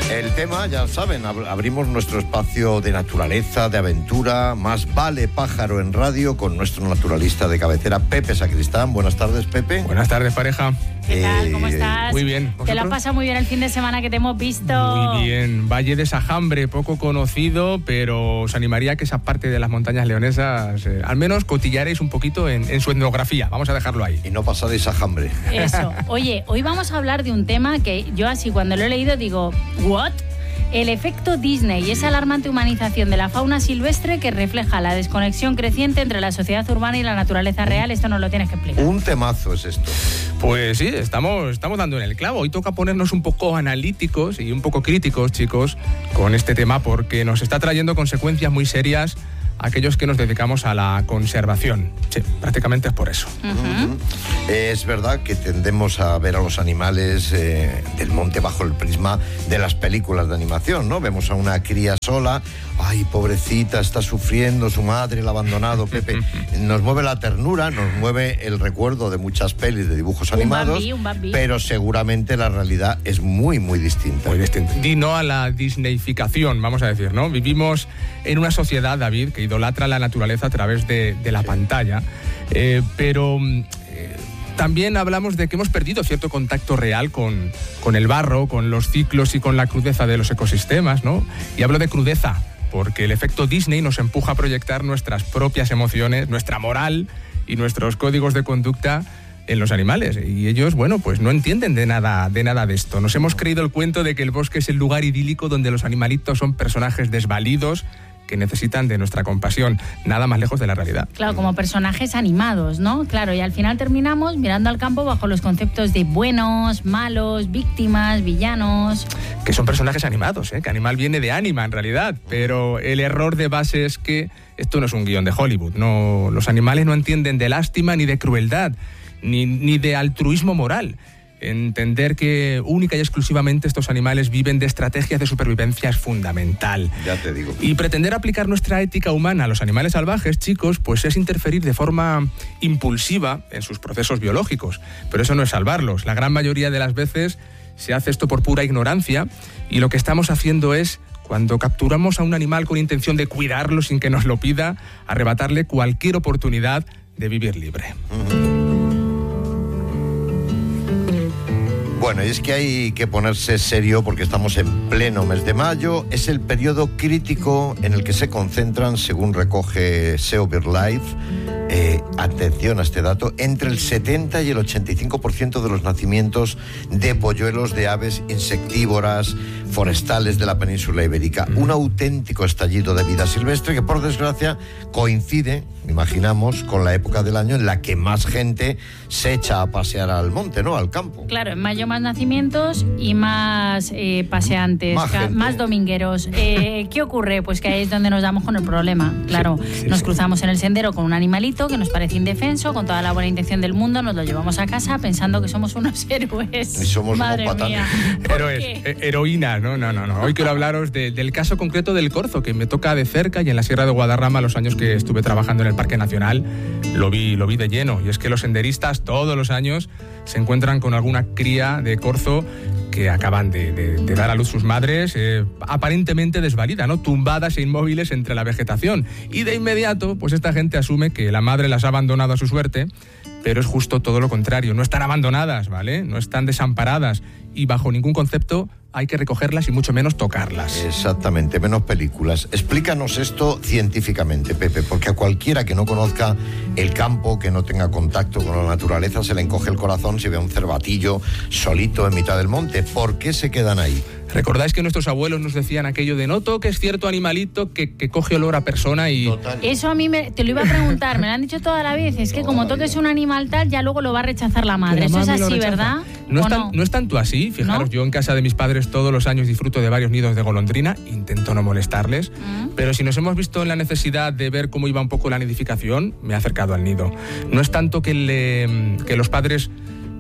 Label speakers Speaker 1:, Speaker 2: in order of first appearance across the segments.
Speaker 1: El tema, ya saben, abrimos nuestro espacio de naturaleza, de aventura, Más vale pájaro en radio, con nuestro naturalista de cabecera, Pepe Sacristán. Buenas tardes, Pepe.
Speaker 2: Buenas tardes, pareja.
Speaker 3: ¿Qué tal? ¿Cómo estás?
Speaker 2: Muy bien.
Speaker 3: ¿Te lo has pasado muy bien el fin de semana que te hemos visto?
Speaker 2: Muy bien. Valle de Sajambre, poco conocido, pero os animaría a que esa parte de las montañas leonesas, al menos cotillaréis un poquito en su etnografía. Vamos a dejarlo ahí.
Speaker 1: Y no pasaréis Sajambre.
Speaker 3: Eso. Oye, hoy vamos a hablar de un tema que yo así cuando lo he leído digo, ¿what? El efecto Disney y esa alarmante humanización de la fauna silvestre que refleja la desconexión creciente entre la sociedad urbana y la naturaleza real. Esto nos lo tienes que explicar.
Speaker 1: Un temazo es esto.
Speaker 2: Pues sí, estamos dando en el clavo. Hoy toca ponernos un poco analíticos y un poco críticos, chicos, con este tema, porque nos está trayendo consecuencias muy serias a aquellos que nos dedicamos a la conservación. Sí, prácticamente es por eso.
Speaker 1: Es verdad que tendemos a ver a los animales del monte bajo el prisma de las películas de animación, ¿no? Vemos a una cría sola, ay, pobrecita, está sufriendo, su madre la ha abandonado, Pepe. Nos mueve la ternura, nos mueve el recuerdo de muchas pelis de dibujos animados,
Speaker 3: un Bambi.
Speaker 1: Pero seguramente la realidad es muy, muy distinta.
Speaker 2: Muy distinta. Y no a la disneyficación, vamos a decir, ¿no? Vivimos en una sociedad, David, que idolatra la naturaleza a través de la pantalla, pero también hablamos de que hemos perdido cierto contacto real con el barro, con los ciclos y con la crudeza de los ecosistemas, ¿no? Y hablo de crudeza porque el efecto Disney nos empuja a proyectar nuestras propias emociones, nuestra moral y nuestros códigos de conducta en los animales. Y ellos, bueno, pues no entienden de nada de esto. Nos hemos creído el cuento de que el bosque es el lugar idílico donde los animalitos son personajes desvalidos que necesitan de nuestra compasión, nada más lejos de la realidad.
Speaker 3: Claro, como personajes animados, ¿no? Claro, y al final terminamos mirando al campo bajo los conceptos de buenos, malos, víctimas, villanos.
Speaker 2: Que son personajes animados, ¿eh? Que animal viene de ánima, en realidad. Pero el error de base es que esto no es un guión de Hollywood. No, los animales no entienden de lástima ni de crueldad, ni de altruismo moral. Entender que única y exclusivamente estos animales viven de estrategias de supervivencia es fundamental.
Speaker 1: Ya te digo.
Speaker 2: Y pretender aplicar nuestra ética humana a los animales salvajes, chicos, pues es interferir de forma impulsiva en sus procesos biológicos. Pero eso no es salvarlos. La gran mayoría de las veces se hace esto por pura ignorancia y lo que estamos haciendo es, cuando capturamos a un animal con intención de cuidarlo sin que nos lo pida, arrebatarle cualquier oportunidad de vivir libre.
Speaker 1: Bueno, y es que hay que ponerse serio porque estamos en pleno mes de mayo. Es el periodo crítico en el que se concentran, según recoge SEO BirdLife, atención a este dato, entre el 70 y el 85% de los nacimientos de polluelos de aves insectívoras forestales de la península ibérica. Un auténtico estallido de vida silvestre que, por desgracia, coincide, imaginamos, con la época del año en la que más gente se echa a pasear al monte, ¿no? Al campo.
Speaker 3: Claro, en mayo más nacimientos y más paseantes, más domingueros. ¿Qué ocurre? Pues que ahí es donde nos damos con el problema. Claro, nos cruzamos en el sendero con un animalito que nos parece indefenso, con toda la buena intención del mundo, nos lo llevamos a casa pensando que somos unos héroes.
Speaker 1: Y somos
Speaker 3: Madre
Speaker 1: unos patanes.
Speaker 2: Héroes, heroínas, no. Hoy quiero hablaros del caso concreto del corzo, que me toca de cerca, y en la Sierra de Guadarrama, los años que estuve trabajando en el Parque Nacional, lo vi de lleno. Y es que los senderistas todos los años se encuentran con alguna cría de corzo que acaban de dar a luz sus madres, aparentemente desvalida, ¿no? Tumbadas e inmóviles entre la vegetación. Y de inmediato, pues esta gente asume que la madre las ha abandonado a su suerte, pero es justo todo lo contrario. No están abandonadas, ¿vale? No están desamparadas y bajo ningún concepto hay que recogerlas y mucho menos tocarlas.
Speaker 1: Exactamente, menos películas. Explícanos esto científicamente, Pepe, porque a cualquiera que no conozca el campo, que no tenga contacto con la naturaleza, se le encoge el corazón si ve un cervatillo solito en mitad del monte. ¿Por qué se quedan ahí?
Speaker 2: ¿Recordáis que nuestros abuelos nos decían aquello de no toques cierto animalito que coge olor a persona y...
Speaker 1: Total.
Speaker 3: Eso a mí te lo iba a preguntar, me lo han dicho toda la vez, es que como toques un animal tal, ya luego lo va a rechazar la madre. Eso es así, ¿verdad?
Speaker 2: No es tanto así, fijaros, ¿no? Yo en casa de mis padres todos los años disfruto de varios nidos de golondrina, intento no molestarles, pero si nos hemos visto en la necesidad de ver cómo iba un poco la nidificación, me he acercado al nido. No es tanto que los padres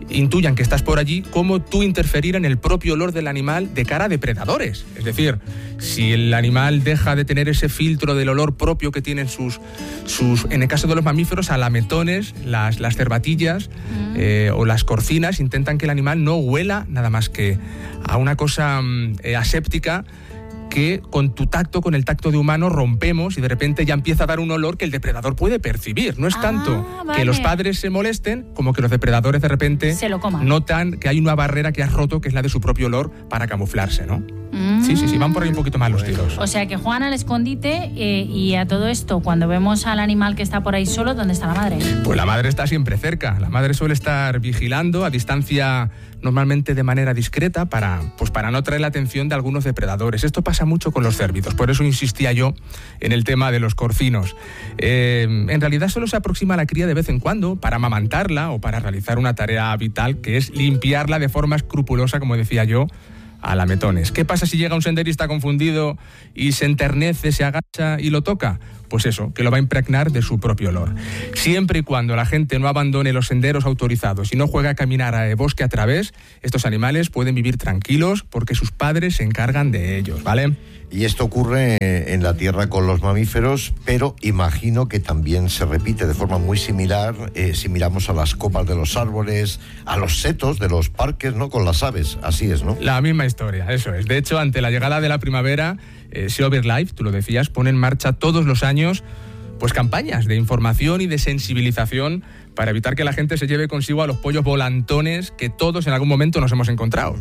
Speaker 2: intuyan que estás por allí, como tú interferir en el propio olor del animal de cara a depredadores. Es decir, si el animal deja de tener ese filtro del olor propio que tienen sus en el caso de los mamíferos, alametones, las cervatillas o las corcinas, intentan que el animal no huela nada más que a una cosa aséptica que con tu tacto, con el tacto de humano, rompemos y de repente ya empieza a dar un olor que el depredador puede percibir. No es tanto que los padres se molesten como que los depredadores de repente
Speaker 3: se lo coman.
Speaker 2: Notan que hay una barrera que has roto, que es la de su propio olor, para camuflarse, ¿no? Sí, van por ahí un poquito más los tiros.
Speaker 3: O sea que juegan al escondite y a todo esto, cuando vemos al animal que está por ahí solo, ¿dónde está la madre?
Speaker 2: Pues la madre está siempre cerca. La madre suele estar vigilando a distancia, normalmente de manera discreta, para no atraer la atención de algunos depredadores. Esto pasa mucho con los cérvidos, por eso insistía yo en el tema de los corcinos. En realidad solo se aproxima a la cría de vez en cuando para amamantarla o para realizar una tarea vital, que es limpiarla de forma escrupulosa, como decía yo, a lametones. ¿Qué pasa si llega un senderista confundido y se enternece, se agacha y lo toca? Pues eso, que lo va a impregnar de su propio olor. Siempre y cuando la gente no abandone los senderos autorizados y no juegue a caminar a bosque a través, estos animales pueden vivir tranquilos porque sus padres se encargan de ellos, ¿vale?
Speaker 1: Y esto ocurre en la Tierra con los mamíferos, pero imagino que también se repite de forma muy similar si miramos a las copas de los árboles, a los setos de los parques, ¿no? Con las aves, así es, ¿no?
Speaker 2: La misma historia, eso es. De hecho, ante la llegada de la primavera, SEO BirdLife, tú lo decías, pone en marcha todos los años pues campañas de información y de sensibilización para evitar que la gente se lleve consigo a los pollos volantones que todos en algún momento nos hemos encontrado.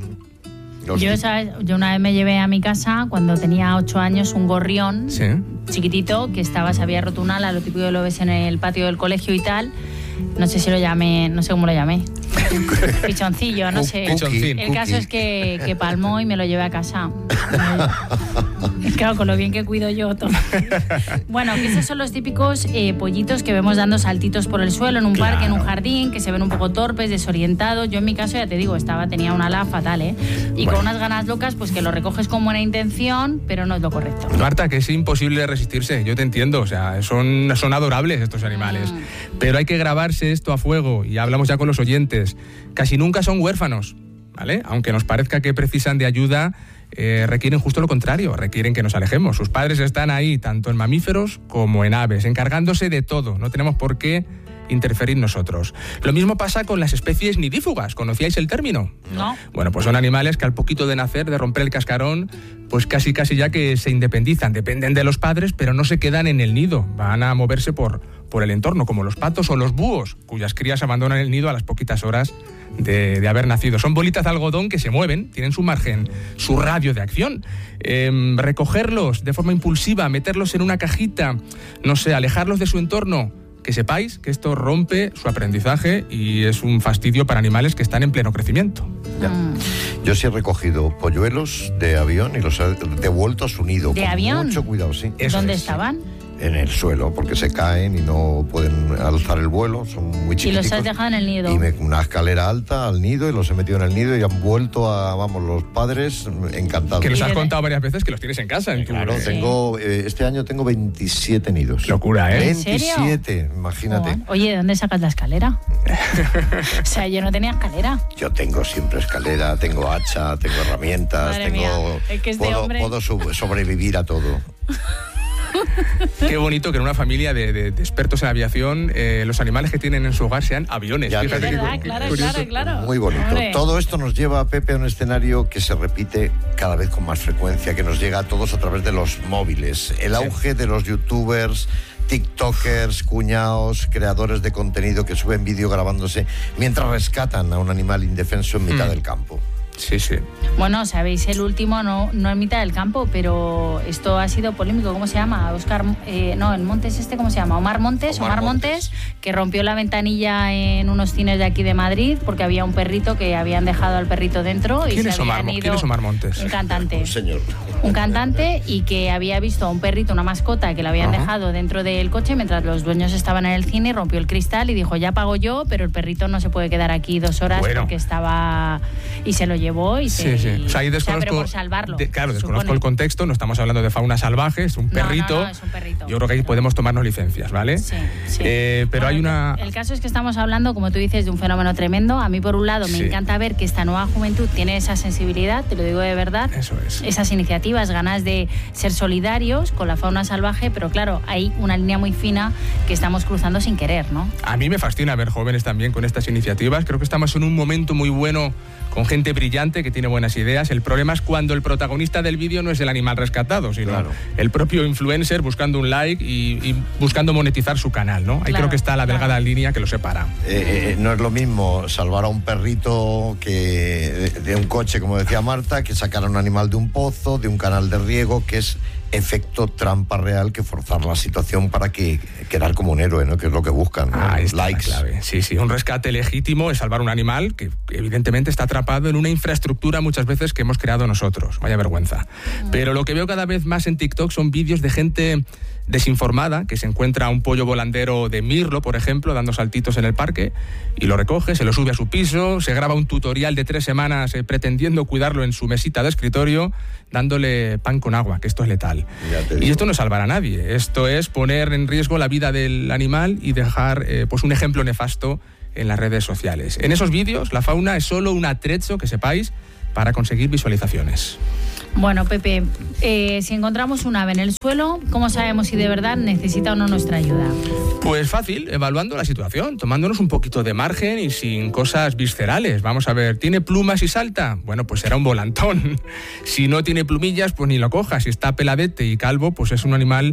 Speaker 3: Yo una vez me llevé a mi casa, cuando tenía 8 años, un gorrión chiquitito que se había roto un ala, lo típico que lo ves en el patio del colegio y tal. No sé si lo llamé, no sé cómo lo llamé. Pichoncillo, no sé. El caso es que palmó y me lo llevé a casa. Claro, con lo bien que cuido yo todo. Bueno, que esos son los típicos pollitos que vemos dando saltitos por el suelo en un parque, en un jardín, que se ven un poco torpes, desorientados. Yo en mi caso, ya te digo, tenía una ala fatal, y con unas ganas locas, pues que lo recoges con buena intención, pero no es lo correcto.
Speaker 2: Marta, que es imposible resistirse, yo te entiendo, o sea, son adorables estos animales, pero hay que grabarse esto a fuego, y hablamos ya con los oyentes, casi nunca son huérfanos, ¿vale? Aunque nos parezca que precisan de ayuda, requieren justo lo contrario, requieren que nos alejemos. Sus padres están ahí, tanto en mamíferos como en aves, encargándose de todo, no tenemos por qué interferir nosotros. Lo mismo pasa con las especies nidífugas. ¿Conocíais el término?
Speaker 3: No.
Speaker 2: Bueno, pues son animales que al poquito de nacer, de romper el cascarón, pues casi ya que se independizan, dependen de los padres, pero no se quedan en el nido, van a moverse por el entorno, como los patos o los búhos, cuyas crías abandonan el nido a las poquitas horas de haber nacido. Son bolitas de algodón que se mueven, tienen su margen, su radio de acción. Recogerlos de forma impulsiva, meterlos en una cajita, no sé, alejarlos de su entorno, que sepáis que esto rompe su aprendizaje y es un fastidio para animales que están en pleno crecimiento.
Speaker 1: Ya. Yo sí he recogido polluelos de avión y los he devuelto a su nido.
Speaker 3: ¿De avión?
Speaker 1: Mucho cuidado, sí.
Speaker 3: ¿Dónde estaban?
Speaker 1: En el suelo, porque se caen y no pueden alzar el vuelo, son muy chiquiticos.
Speaker 3: ¿Y los has dejado en el nido?
Speaker 1: Y una escalera alta al nido y los he metido en el nido y han vuelto los padres encantados.
Speaker 2: Que nos has contado varias veces que los tienes en casa.
Speaker 1: Claro, este año tengo 27 nidos.
Speaker 2: Locura, ¿eh?
Speaker 1: 27, imagínate.
Speaker 3: Oye, ¿de dónde sacas la escalera? O sea, yo no tenía escalera.
Speaker 1: Yo tengo siempre escalera, tengo hacha, tengo herramientas, puedo sobrevivir a todo.
Speaker 2: Qué bonito que en una familia de expertos en aviación los animales que tienen en su hogar sean aviones.
Speaker 3: Ya, fíjate, claro.
Speaker 1: Muy bonito. Hombre. Todo esto nos lleva, Pepe, a un escenario que se repite cada vez con más frecuencia, que nos llega a todos a través de los móviles. El auge de los youtubers, tiktokers, cuñados, creadores de contenido que suben vídeo grabándose mientras rescatan a un animal indefenso en mitad del campo.
Speaker 2: Sí, sí.
Speaker 3: Bueno, sabéis, el último, no en mitad del campo, pero esto ha sido polémico. ¿Cómo se llama? el Montes ¿cómo se llama? Omar Montes, que rompió la ventanilla en unos cines de aquí de Madrid porque había un perrito que habían dejado al perrito dentro.
Speaker 2: ¿Quién es Omar Montes?
Speaker 3: Un cantante.
Speaker 1: Un señor.
Speaker 3: Un cantante, y que había visto a un perrito, una mascota, que lo habían dejado dentro del coche mientras los dueños estaban en el cine, y rompió el cristal y dijo, ya pago yo, pero el perrito no se puede quedar aquí 2 horas porque estaba... Y se lo llevó. llevó y
Speaker 2: sí. O sea, ahí desconozco,
Speaker 3: pero por salvarlo.
Speaker 2: Claro, desconozco el contexto, no estamos hablando de fauna salvaje, es un perrito.
Speaker 3: No, es un perrito.
Speaker 2: Yo creo que ahí podemos tomarnos licencias, ¿vale?
Speaker 3: Sí.
Speaker 2: Pero hay una...
Speaker 3: El caso es que estamos hablando, como tú dices, de un fenómeno tremendo. A mí, por un lado, me encanta ver que esta nueva juventud tiene esa sensibilidad, te lo digo de verdad.
Speaker 2: Eso es.
Speaker 3: Esas iniciativas, ganas de ser solidarios con la fauna salvaje, pero claro, hay una línea muy fina que estamos cruzando sin querer, ¿no?
Speaker 2: A mí me fascina ver jóvenes también con estas iniciativas. Creo que estamos en un momento muy bueno, con gente brillante que tiene buenas ideas. El problema es cuando el protagonista del vídeo no es el animal rescatado, sino el propio influencer buscando un like y buscando monetizar su canal, ¿no? Ahí creo que está la delgada línea que lo separa.
Speaker 1: No es lo mismo salvar a un perrito que de un coche, como decía Marta, que sacar a un animal de un pozo, de un canal de riego, que es efecto trampa real, que forzar la situación para que quedar como un héroe, ¿no? Que es lo que buscan, ¿no?
Speaker 2: Likes. Clave. Sí, un rescate legítimo es salvar un animal que evidentemente está atrapado en una infraestructura muchas veces que hemos creado nosotros. Vaya vergüenza. Pero lo que veo cada vez más en TikTok son vídeos de gente desinformada que se encuentra un pollo volandero de mirlo, por ejemplo, dando saltitos en el parque y lo recoge, se lo sube a su piso, se graba un tutorial de 3 semanas pretendiendo cuidarlo en su mesita de escritorio, dándole pan con agua, que esto es letal. Y esto no salvará a nadie, esto es poner en riesgo la vida del animal y dejar pues un ejemplo nefasto en las redes sociales. En esos vídeos la fauna es solo un atrecho, que sepáis, para conseguir visualizaciones.
Speaker 3: Bueno, Pepe, si encontramos un ave en el suelo, ¿cómo sabemos si de verdad necesita o no nuestra ayuda?
Speaker 2: Pues fácil, evaluando la situación, tomándonos un poquito de margen y sin cosas viscerales. Vamos a ver, ¿tiene plumas y salta? Bueno, pues será un volantón. Si no tiene plumillas, pues ni lo cojas. Si está peladete y calvo, pues es un animal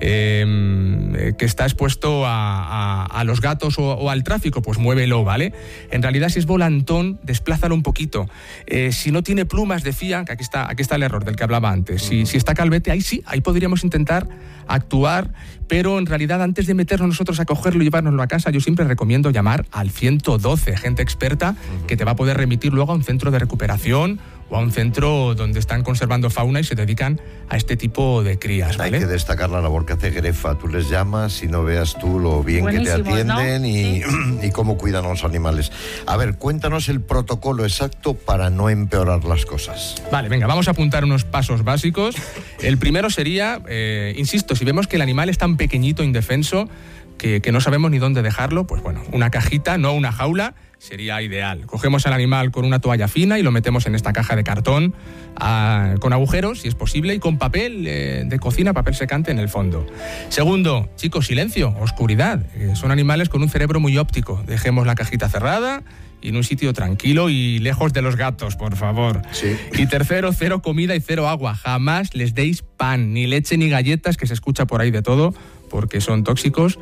Speaker 2: que está expuesto a los gatos o al tráfico, pues muévelo, ¿vale? En realidad, si es volantón, desplázalo un poquito. Si no tiene plumas, decía, que aquí está el error del que hablaba antes. Si está calvete, ahí podríamos intentar actuar, pero en realidad antes de meternos nosotros a cogerlo y llevárnoslo a casa, yo siempre recomiendo llamar al 112, gente experta que te va a poder remitir luego a un centro de recuperación o a un centro donde están conservando fauna y se dedican a este tipo de crías, ¿vale?
Speaker 1: Hay que destacar la labor que hace Grefa. Tú les llamas y no veas tú lo bien que te atienden, ¿no? y cómo cuidan a los animales. A ver, cuéntanos el protocolo exacto para no empeorar las cosas.
Speaker 2: Vale, venga, vamos a apuntar unos pasos básicos. El primero sería, insisto, si vemos que el animal es tan pequeñito, indefenso, que no sabemos ni dónde dejarlo, pues bueno, una cajita, no una jaula, sería ideal. Cogemos al animal con una toalla fina y lo metemos en esta caja de cartón con agujeros, si es posible, y con papel de cocina, papel secante en el fondo. Segundo, chicos, silencio, oscuridad. Son animales con un cerebro muy óptico. Dejemos la cajita cerrada y en un sitio tranquilo y lejos de los gatos, por favor.
Speaker 1: Sí.
Speaker 2: Y tercero, 0 comida y 0 agua. Jamás les deis pan, ni leche, ni galletas, que se escucha por ahí de todo, porque son tóxicos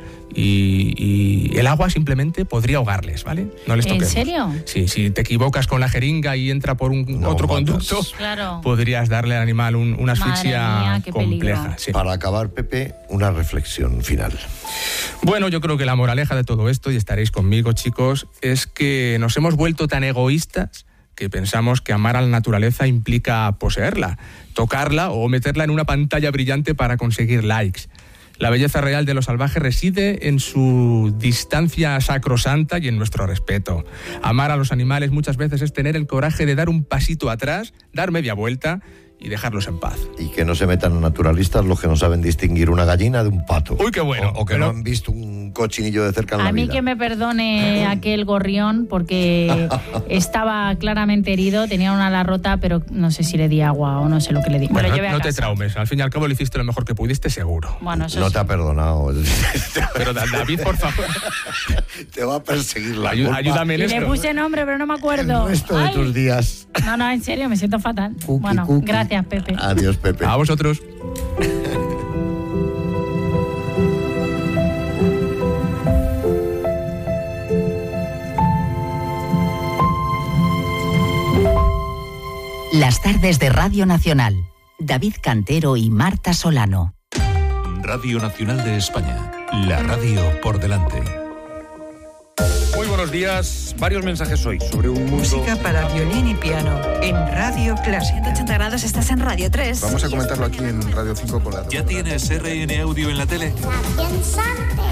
Speaker 2: y el agua simplemente podría ahogarles, ¿vale? No les toquemos.
Speaker 3: ¿En serio?
Speaker 2: Sí, si te equivocas con la jeringa y entra por otro conducto,
Speaker 3: claro,
Speaker 2: podrías darle al animal una asfixia
Speaker 3: mía,
Speaker 2: compleja. Sí.
Speaker 1: Para acabar, Pepe, una reflexión final.
Speaker 2: Bueno, yo creo que la moraleja de todo esto, y estaréis conmigo, chicos, es que nos hemos vuelto tan egoístas que pensamos que amar a la naturaleza implica poseerla, tocarla o meterla en una pantalla brillante para conseguir likes. La belleza real de lo salvaje reside en su distancia sacrosanta y en nuestro respeto. Amar a los animales muchas veces es tener el coraje de dar un pasito atrás, dar media vuelta y dejarlos en paz.
Speaker 1: Y que no se metan naturalistas los que no saben distinguir una gallina de un pato.
Speaker 2: ¡Uy, qué bueno!
Speaker 1: O que no han visto un cochinillo de cerca en la vida.
Speaker 3: A mí que me perdone aquel gorrión, porque estaba claramente herido, tenía una ala rota, pero no sé si le di agua o no sé lo que le di.
Speaker 2: Bueno, no te traumes, al fin y al cabo lo hiciste lo mejor que pudiste, seguro.
Speaker 3: Bueno, eso
Speaker 1: no
Speaker 3: sí.
Speaker 1: te ha perdonado.
Speaker 2: Pero David, por favor.
Speaker 1: Te va a perseguir la
Speaker 2: culpa. Ayúdame en
Speaker 3: y
Speaker 2: esto.
Speaker 3: Le puse nombre, pero no me acuerdo.
Speaker 1: El resto de tus días.
Speaker 3: No, en serio, me siento fatal. Bueno, gracias, Pepe.
Speaker 1: Adiós, Pepe.
Speaker 2: A vosotros.
Speaker 4: Las tardes de Radio Nacional. David Cantero y Marta Solano.
Speaker 5: Radio Nacional de España. La radio por delante.
Speaker 6: Muy buenos días. Varios mensajes hoy sobre un mundo...
Speaker 7: Música para violín y piano en Radio Clásica.
Speaker 8: 180 grados, estás en Radio 3.
Speaker 9: Vamos a comentarlo aquí en Radio 5 con la...
Speaker 5: ¿Ya tienes RN Audio en la tele?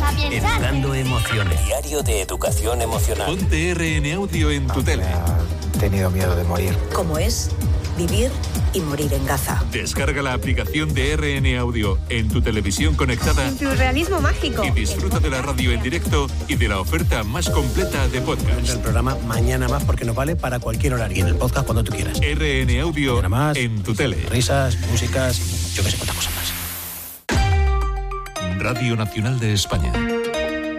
Speaker 10: Educando emociones. Diario de educación emocional.
Speaker 5: Ponte RN Audio en tu tele.
Speaker 10: tenido miedo de morir.
Speaker 11: Como es vivir y morir en Gaza.
Speaker 5: Descarga la aplicación de RN Audio en tu televisión conectada.
Speaker 12: En Surrealismo Mágico.
Speaker 5: Y disfruta de la radio en directo y de la oferta más completa de podcast.
Speaker 13: El programa Mañana Más porque nos vale para cualquier horario. Y en el podcast cuando tú quieras.
Speaker 5: RN Audio
Speaker 13: más,
Speaker 5: en tu tele.
Speaker 13: Risas, músicas, yo que sé cuántas cosas más.
Speaker 5: Radio Nacional de España.